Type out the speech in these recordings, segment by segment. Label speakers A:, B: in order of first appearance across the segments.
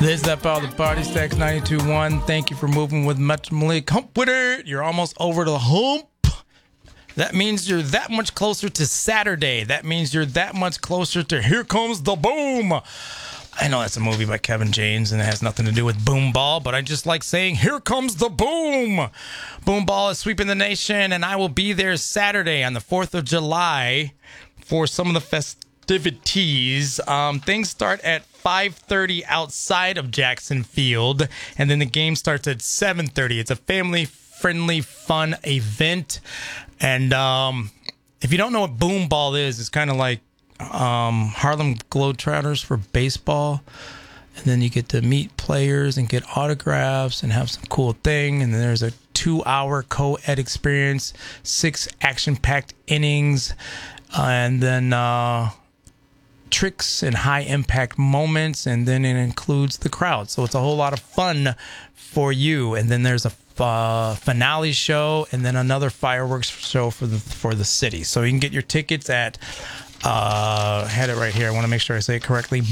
A: This is that Power the Party Stacks 92.1. Thank you for moving with Metro Malik. Hump with it. You're almost over the hump. That means you're that much closer to Saturday. That means you're that much closer to Here Comes the Boom. I know that's a movie by Kevin James and it has nothing to do with boom ball, but I just like saying, here comes the boom. Boom ball is sweeping the nation, and I will be there Saturday on the 4th of July for some of the festivities. Things start at 5:30 outside of Jackson Field, and then the game starts at 7:30. It's a family-friendly, fun event. And if you don't know what boom ball is, it's kind of like Harlem Globetrotters for baseball. And then you get to meet players and get autographs and have some cool thing. And then there's a 2-hour co-ed experience, 6 action-packed innings, and then tricks and high-impact moments. And then it includes the crowd. So it's a whole lot of fun for you. And then there's a finale show and then another fireworks show for the city. So you can get your tickets at I had it right here. I want to make sure I say it correctly.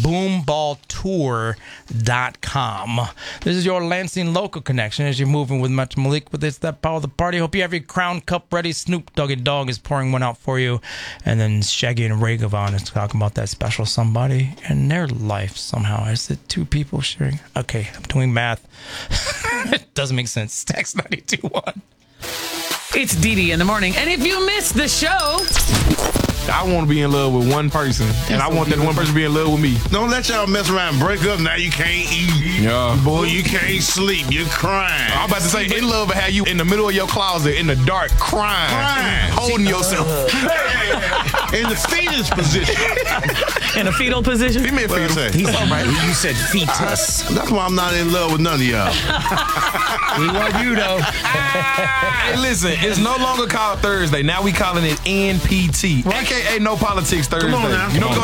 A: Boomballtour.com. This is your Lansing local connection as you're moving with Metro Malik with It's That Power of the Party. Hope you have your Crown Cup ready. Snoop Doggy Dogg is pouring one out for you. And then Shaggy and Ray Gavon is talking about that special somebody and their life somehow. Is it 2 people sharing? Okay, I'm doing math. It doesn't make sense. Stacks 92.1.
B: It's Dee in the morning. And if you missed the show,
C: I want to be in love with one person, and I want that one person to be in love with me.
D: Don't let y'all mess around and break up. Now you can't eat.
C: Yeah.
D: Boy, you can't sleep. You're crying.
C: I'm about to say, in love, and have you in the middle of your closet, in the dark, crying. Holding yourself.
D: In the fetus position.
B: in a fetal position.
C: He meant fetal.
E: He's all right. You said fetus.
D: That's why I'm not in love with none of y'all.
E: We love you, though.
C: Hey, listen, it's no longer called Thursday. Now we calling it NPT, a.k.a. No Politics Thursday.
D: Come on now.
C: You know,